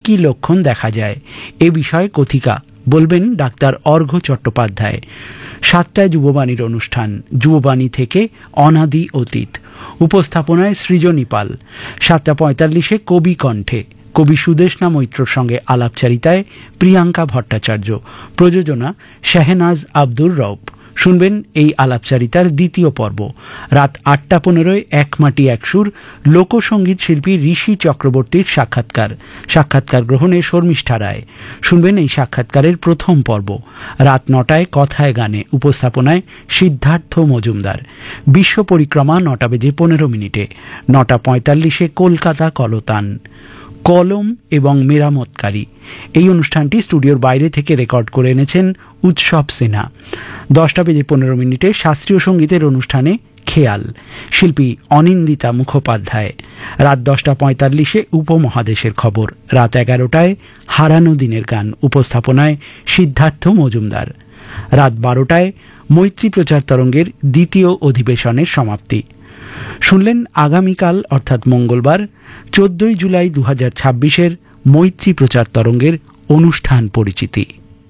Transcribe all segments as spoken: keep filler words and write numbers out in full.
কি লক্ষণ দেখা যায় এ বিষয়ে কথিকা বলবেন ডাক্তার অর্ঘ্য চট্টোপাধ্যায়। সাতটায় যুববাণীর অনুষ্ঠান, যুববাণী থেকে অনাদি অতীত, উপস্থাপনায় সৃজনী পাল। সাতটা পঁয়তাল্লিশে কবি কণ্ঠে, কবি সুদেষ্ণা মৈত্রর সঙ্গে আলাপচারিতায় প্রিয়াঙ্কা ভট্টাচার্য, প্রযোজনা শাহনাজ আব্দুর রব। শুনবেন এই আলাপচারিতার দ্বিতীয় পর্ব। রাত আটটা পনেরোয় এক মাটি এক সুর, লোকসঙ্গীত শিল্পী ঋষি চক্রবর্তীর সাক্ষাৎকার, সাক্ষাৎকার গ্রহণে শর্মিষ্ঠা রায়। শুনবেন এই সাক্ষাৎকারের প্রথম পর্ব। রাত নটায় কথায় গানে, উপস্থাপনায় সিদ্ধার্থ মজুমদার। বিশ্ব পরিক্রমা নটা বেজে পনেরো মিনিটে। নটা পঁয়তাল্লিশে কলকাতা কলতান, কলম এবং মেরামতকারী। এই অনুষ্ঠানটি স্টুডিওর বাইরে থেকে রেকর্ড করে এনেছেন উৎসব সিনহা। দশটা বেজে পনেরো মিনিটে শাস্ত্রীয় সঙ্গীতের অনুষ্ঠানে খেয়াল, শিল্পী অনিন্দিতা মুখোপাধ্যায়। রাত দশটা পঁয়তাল্লিশে উপমহাদেশের খবর। রাত এগারোটায় হারানো দিনের গান, উপস্থাপনায় সিদ্ধার্থ মজুমদার। রাত বারোটায় মৈত্রী প্রচার তরঙ্গের দ্বিতীয় অধিবেশনের সমাপ্তি। শুনলেন আগামীকাল অর্থাৎ মঙ্গলবার চোদ্দই জুলাই দু হাজার ছাব্বিশের মৈত্রী প্রচার তরঙ্গের অনুষ্ঠান পরিচিতি।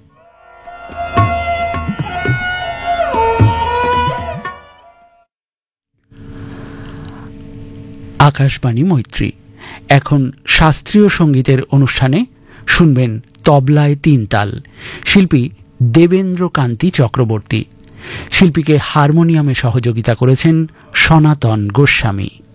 আকাশবাণী মৈত্রী। এখন শাস্ত্রীয় সঙ্গীতের অনুষ্ঠানে শুনবেন তবলায় তিন তাল, শিল্পী দেবেন্দ্র কান্তি চক্রবর্তী। শিল্পীকে হারমোনিয়ামে সহযোগিতা করেছেন সনাতন গোস্বামী।